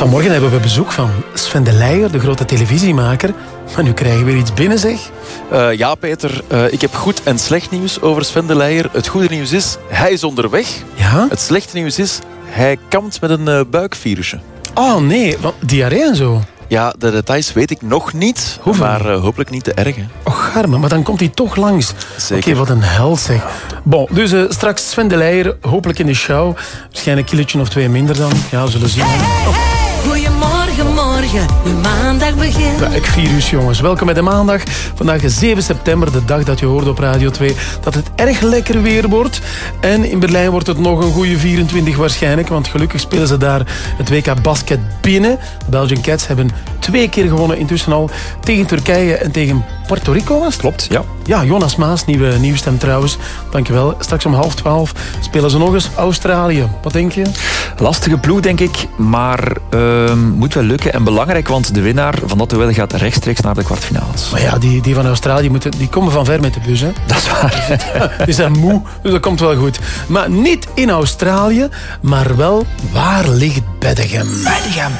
Vanmorgen hebben we bezoek van Sven de Leijer, de grote televisiemaker. Maar nu krijgen we weer iets binnen, zeg. Ja, Peter. Ik heb goed en slecht nieuws over Sven de Leijer. Het goede nieuws is, hij is onderweg. Ja? Het slechte nieuws is, hij kampt met een buikvirusje. Oh nee, want diarree en zo. Ja, de details weet ik nog niet. Hoeveel? Maar hopelijk niet te erg. Hè. Och, garme, maar dan komt hij toch langs. Zeker. Oké, wat een held, zeg. Bon, dus straks Sven de Leijer, hopelijk in de show. Waarschijnlijk een kilotje of 2 minder dan. Ja, we zullen zien. Oh. Goedemorgen, morgen, de maandag begint. Buikvirus, jongens. Welkom bij de maandag. Vandaag is 7 september, de dag dat je hoorde op Radio 2 dat het erg lekker weer wordt. En in Berlijn wordt het nog een goede 24 waarschijnlijk, want gelukkig spelen ze daar het WK basket binnen. De Belgian Cats hebben 2 keer gewonnen intussen al tegen Turkije en tegen Puerto Rico, was het? Klopt, ja. Ja, Jonas Maas, nieuwe stem trouwens. Dankjewel. Straks om 11:30 spelen ze nog eens Australië. Wat denk je? Lastige ploeg, denk ik. Maar moet wel lukken en belangrijk, want de winnaar van dat duel gaat rechtstreeks naar de kwartfinales. Maar ja, die van Australië die komen van ver met de bus, hè? Dat is waar. Die zijn moe, dus dat komt wel goed. Maar niet in Australië, maar wel waar ligt Beddegem? Beddegem.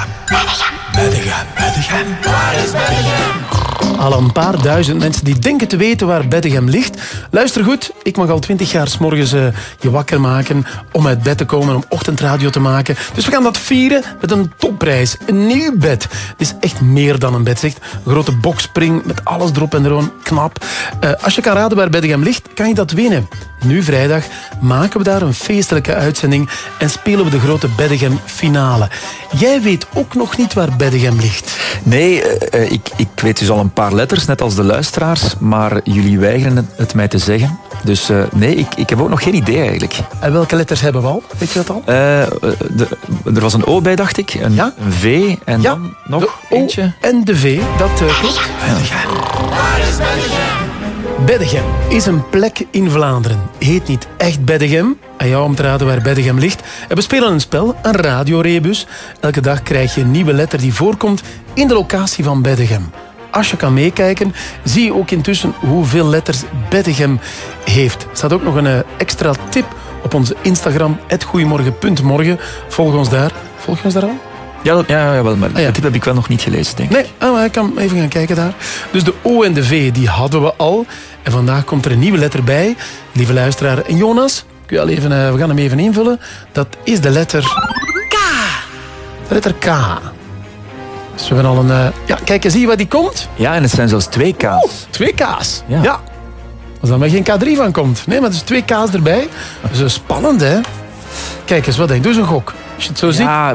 Waar is Beddegem? Al een paar duizend mensen die denken te weten waar Beddegem ligt. Luister goed, ik mag al 20 jaar 's morgens je wakker maken om uit bed te komen, om ochtendradio te maken. Dus we gaan dat vieren met een topprijs. Een nieuw bed. Het is echt meer dan een bed, zegt. Een grote boxspring met alles erop en eraan. Knap. Als je kan raden waar Beddegem ligt, kan je dat winnen. Nu vrijdag maken we daar een feestelijke uitzending en spelen we de grote Beddegem finale. Jij weet ook nog niet waar Beddegem ligt. Nee, ik weet dus al een paar letters, net als de luisteraars, maar jullie weigeren het mij te zeggen. Dus nee, ik heb ook nog geen idee eigenlijk. En welke letters hebben we al? Weet je dat al? Er was een O bij, dacht ik. Een V en Ja, dan nog de O eentje. en de V, dat klopt. Beddegem is een plek in Vlaanderen. Heet niet echt Beddegem. Aan jou om te raden waar Beddegem ligt. En we spelen een spel, een radiorebus. Elke dag krijg je een nieuwe letter die voorkomt in de locatie van Beddegem. Als je kan meekijken, zie je ook intussen hoeveel letters Beddegem heeft. Er staat ook nog een extra tip op onze Instagram, @goeiemorgen.morgen. Volg ons daar. Volg je ons daar al? Ja, wel, maar die tip heb ik wel nog niet gelezen, denk ik. Nee, maar ik kan even gaan kijken daar. Dus de O en de V, die hadden we al. En vandaag komt er een nieuwe letter bij. Lieve luisteraar. En Jonas, kun je al even, we gaan hem even invullen. Dat is de letter K. De letter K. Dus we hebben al een... kijk, zie je waar die komt? Ja, en het zijn zelfs 2 K's. Oh, 2 K's. Ja. Als dan maar geen K3 van komt. Nee, maar er is 2 K's erbij. Dat is spannend, hè? Kijk eens, wat denk je? Doe eens een gok. Als je het zo ziet. Ja,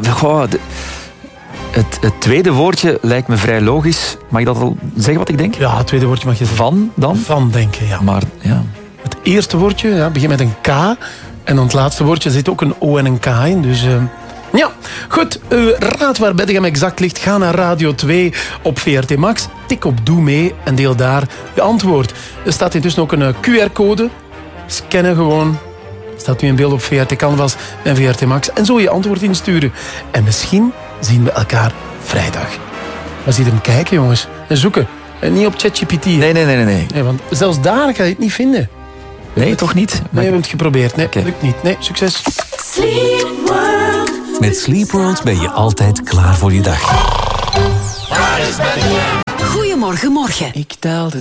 het tweede woordje lijkt me vrij logisch. Mag ik dat al zeggen wat ik denk? Ja, het tweede woordje mag je zeggen. Van dan? Van denken, ja. Maar ja. Het eerste woordje begint met een K. En dan het laatste woordje zit ook een O en een K in. Dus ja, goed. Raad waar Beddegem exact ligt. Ga naar Radio 2 op VRT Max. Tik op Doe mee en deel daar je antwoord. Er staat intussen ook een QR-code. Scannen gewoon. Staat nu in beeld op VRT Canvas en VRT Max. En zo je antwoord insturen. En misschien zien we elkaar vrijdag. Maar zie er kijken, jongens. En zoeken. En niet op ChatGPT. Nee. Want zelfs daar ga je het niet vinden. Nee, toch niet? Nee, we hebben het geprobeerd. Nee, lukt niet. Nee, succes. Sleep World. Met Sleep World ben je altijd klaar voor je dag. Goedemorgen, morgen. Ik telde